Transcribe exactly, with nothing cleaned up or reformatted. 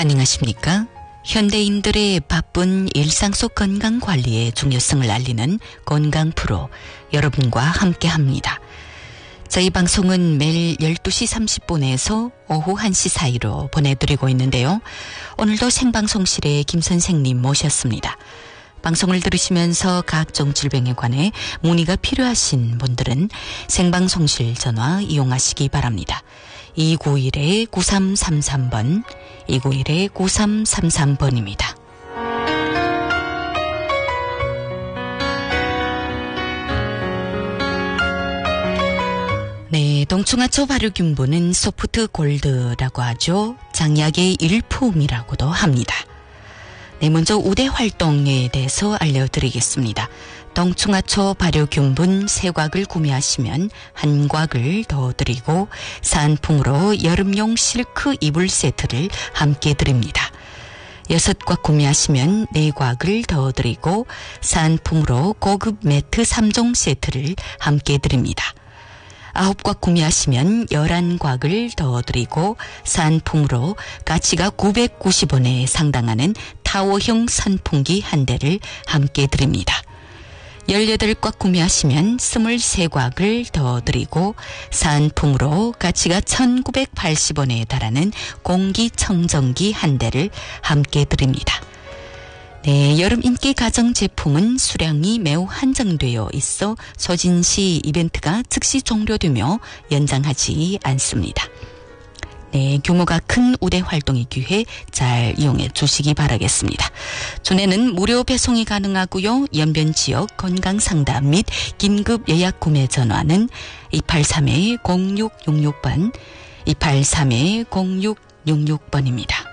안녕하십니까? 현대인들의 바쁜 일상 속 건강관리의 중요성을 알리는 건강 프로 여러분과 함께합니다. 저희 방송은 매일 열두 시 삼십 분에서 오후 한 시 사이로 보내드리고 있는데요. 오늘도 생방송실에 김 선생님 모셨습니다. 방송을 들으시면서 각종 질병에 관해 문의가 필요하신 분들은 생방송실 전화 이용하시기 바랍니다. 이구일 구삼삼삼 번, 이구일 구삼삼삼 번입니다. 네, 동충하초 발효균분은 소프트 골드라고 하죠. 장약의 일품이라고도 합니다. 네, 먼저 우대 활동에 대해서 알려드리겠습니다. 동충하초 발효균분 세 곽을 구매하시면 한 곽을 더 드리고 사은품으로 여름용 실크 이불 세트를 함께 드립니다. 여섯 곽 구매하시면 네 곽을 더 드리고 사은품으로 고급 매트 삼 종 세트를 함께 드립니다. 아홉 곽 구매하시면 열한 곽을 더 드리고 사은품으로 가치가 구백구십 원에 상당하는 타워형 선풍기 한 대를 함께 드립니다. 열여덟 곽 구매하시면 스물세 곽을 더 드리고 사은품으로 가치가 천구백팔십 원에 달하는 공기청정기 한 대를 함께 드립니다. 네, 여름 인기 가정 제품은 수량이 매우 한정되어 있어 소진시 이벤트가 즉시 종료되며 연장하지 않습니다. 네, 규모가 큰 우대 활동의 기회 잘 이용해 주시기 바라겠습니다. 전에는 무료 배송이 가능하고요. 연변 지역 건강상담 및 긴급 예약 구매 전화는 이팔삼 공육육육 번, 이팔삼 공육육육 번입니다.